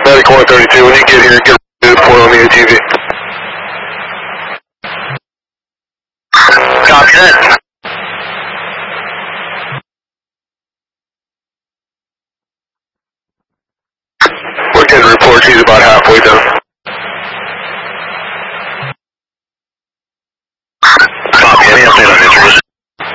Medic 132, when you get here, get to the point on the ATV. Copy that. We're getting reports, he's about halfway done.